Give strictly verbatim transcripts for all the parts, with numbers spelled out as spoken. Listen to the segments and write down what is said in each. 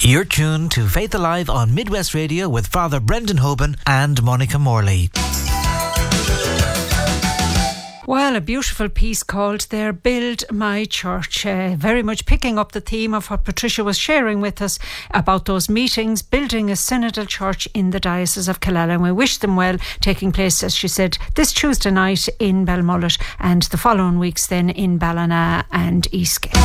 You're tuned to Faith Alive on Midwest Radio with Father Brendan Hoban and Monica Morley. Well, a beautiful piece called there, Build My Church. Uh, very much picking up the theme of what Patricia was sharing with us about those meetings, building a synodal church in the Diocese of Killala. And we wish them well, taking place, as she said, this Tuesday night in Belmullet and the following weeks then in Ballina and Eastgate.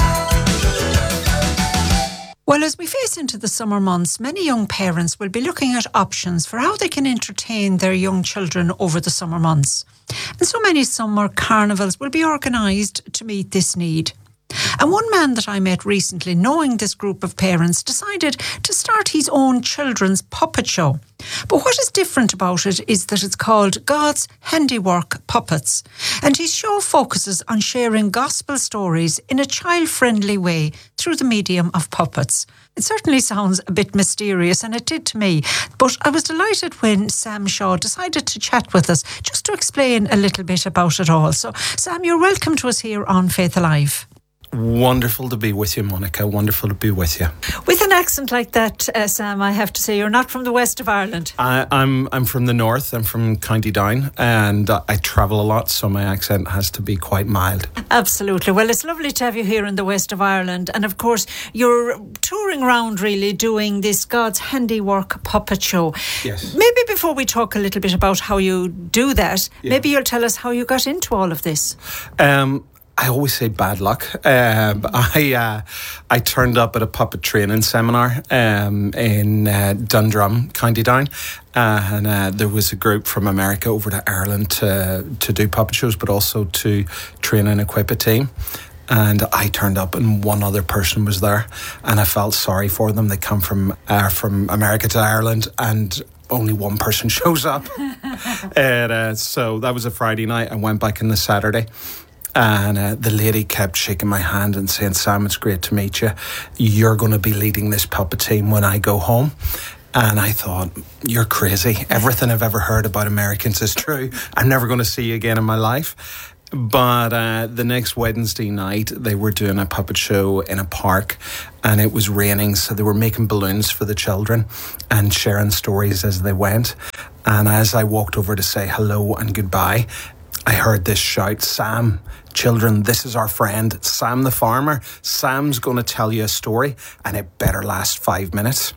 Well, as we face into the summer months, many young parents will be looking at options for how they can entertain their young children over the summer months. And so many summer carnivals will be organised to meet this need. And one man that I met recently, knowing this group of parents, decided to start his own children's puppet show. But what is different about it is that it's called God's Handiwork Puppets. And his show focuses on sharing gospel stories in a child-friendly way through the medium of puppets. It certainly sounds a bit mysterious, and it did to me. But I was delighted when Sam Shaw decided to chat with us just to explain a little bit about it all. So, Sam, you're welcome to us here on Faith Alive. Wonderful to be with you, Monica. Wonderful to be with you. With an accent like that, uh, Sam, I have to say you're not from the west of Ireland. I, I'm I'm from the north. I'm from County Down, and uh, I travel a lot, so my accent has to be quite mild. Absolutely. Well, it's lovely to have you here in the west of Ireland, and of course you're touring around really doing this God's Handiwork Puppet Show. Yes. Maybe before we talk a little bit about how you do that, yeah. maybe you'll tell us how you got into all of this. Um. I always say bad luck. Um, I uh, I turned up at a puppet training seminar um, in uh, Dundrum, County Down, uh, and uh, there was a group from America over to Ireland to to do puppet shows, but also to train and equip a team. And I turned up, and one other person was there, and I felt sorry for them. They come from uh, from America to Ireland, and only one person shows up. and uh, so that was a Friday night. I went back on the Saturday. And uh, the lady kept shaking my hand and saying, Sam, it's great to meet you. You're going to be leading this puppet team when I go home. And I thought, you're crazy. Everything I've ever heard about Americans is true. I'm never going to see you again in my life. But uh, the next Wednesday night, they were doing a puppet show in a park, and it was raining, so they were making balloons for the children and sharing stories as they went. And as I walked over to say hello and goodbye, I heard this shout, Sam, children, this is our friend, Sam the farmer. Sam's going to tell you a story, and it better last five minutes.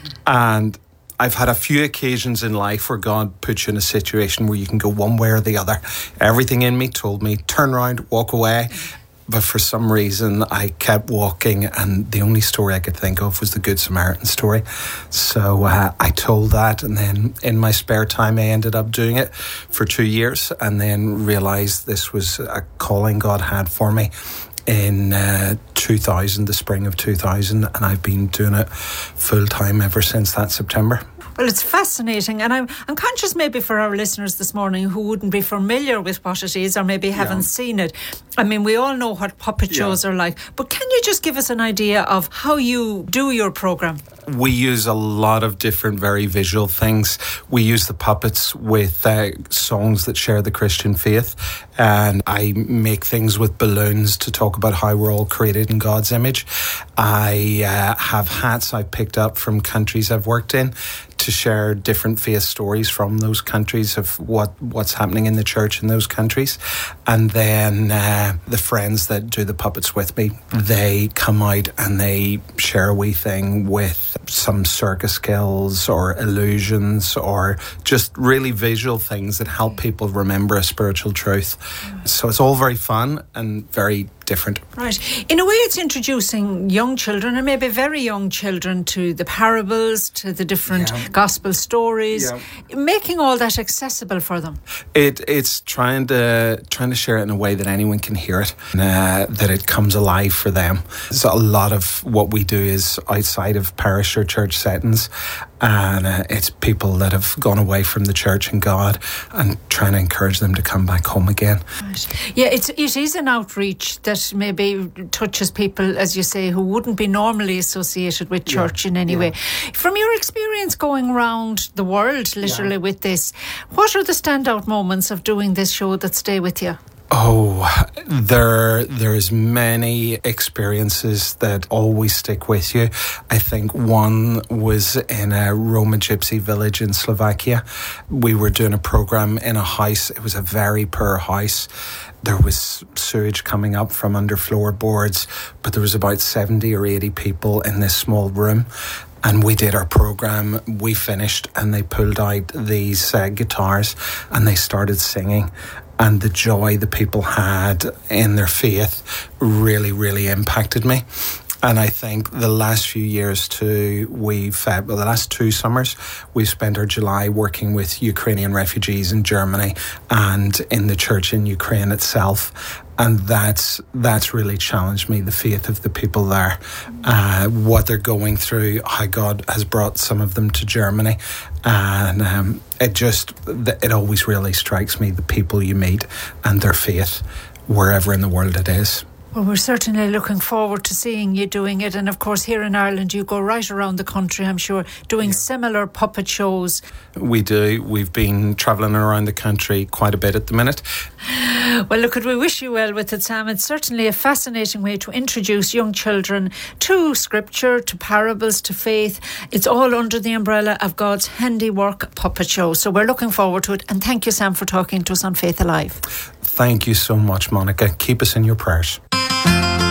And I've had a few occasions in life where God puts you in a situation where you can go one way or the other. Everything in me told me, turn around, walk away. But for some reason, I kept walking, and the only story I could think of was the Good Samaritan story. So uh, I told that, and then in my spare time, I ended up doing it for two years, and then realised this was a calling God had for me in uh, two thousand, the spring of two thousand, and I've been doing it full time ever since that September. Well, it's fascinating, and I'm I'm conscious maybe for our listeners this morning who wouldn't be familiar with what it is or maybe haven't yeah. seen it. I mean, we all know what puppet shows yeah. are like, but can you just give us an idea of how you do your programme? We use a lot of different very visual things. We use the puppets with uh, songs that share the Christian faith, and I make things with balloons to talk about how we're all created in God's image. I uh, have hats I picked up from countries I've worked in to share different faith stories from those countries of what, what's happening in the church in those countries. And then uh, the friends that do the puppets with me, they come out and they share a wee thing with some circus skills or illusions or just really visual things that help people remember a spiritual truth. So it's all very fun and very different. Right. In a way, it's introducing young children, and maybe very young children, to the parables, to the different yeah. gospel stories, yeah. making all that accessible for them. It it's trying to trying to share it in a way that anyone can hear it, and, uh, that it comes alive for them. So a lot of what we do is outside of parish or church settings, and uh, it's people that have gone away from the church and God, and trying to encourage them to come back home again. Right. Yeah, it's it is an outreach that maybe touches people, as you say, who wouldn't be normally associated with church yeah. in any yeah. way. From your experience going around the world, literally, yeah. with this, what are the standout moments of doing this show that stay with you? Oh, there there's many experiences that always stick with you. I think one was in a Roma Gypsy village in Slovakia. We were doing a program in a house. It was a very poor house. There was sewage coming up from under floorboards, but there was about seventy or eighty people in this small room. And we did our program, we finished, and they pulled out these uh, guitars and they started singing. And the joy the people had in their faith really, really impacted me. And I think the last few years too, we've, uh, well, the last two summers, we've spent our July working with Ukrainian refugees in Germany and in the church in Ukraine itself. And that's that's really challenged me, the faith of the people there, uh, what they're going through, how God has brought some of them to Germany. And um, it just, it always really strikes me, the people you meet and their faith, wherever in the world it is. Well, we're certainly looking forward to seeing you doing it. And of course, here in Ireland, you go right around the country, I'm sure, doing yeah. similar puppet shows. We do. We've been travelling around the country quite a bit at the minute. Well, look, we wish you well with it, Sam. It's certainly a fascinating way to introduce young children to scripture, to parables, to faith. It's all under the umbrella of God's handiwork puppet show. So we're looking forward to it. And thank you, Sam, for talking to us on Faith Alive. Thank you so much, Monica. Keep us in your prayers.